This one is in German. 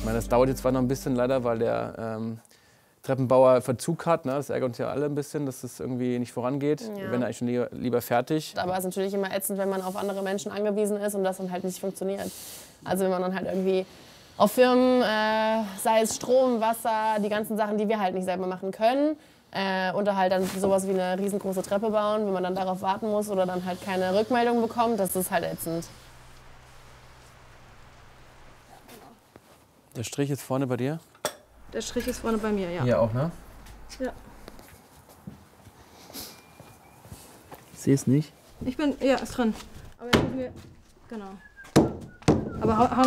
meine, das dauert jetzt zwar noch ein bisschen leider, weil der Treppenbauer Verzug hat. Ne? Das ärgert uns ja alle ein bisschen, dass es irgendwie nicht vorangeht. Ja. Wir wären eigentlich schon lieber fertig. Aber es ist natürlich immer ätzend, wenn man auf andere Menschen angewiesen ist und das dann halt nicht funktioniert. Also wenn man dann halt irgendwie auf Firmen, sei es Strom, Wasser, die ganzen Sachen, die wir halt nicht selber machen können, oder halt dann sowas wie eine riesengroße Treppe bauen, wenn man dann darauf warten muss oder dann halt keine Rückmeldung bekommt, das ist halt ätzend. Der Strich ist vorne bei dir? Der Strich ist vorne bei mir, ja. Hier auch, ne? Ja. Ich sehe es nicht. Ja, ist drin. Aber jetzt müssen wir, genau. Aber hau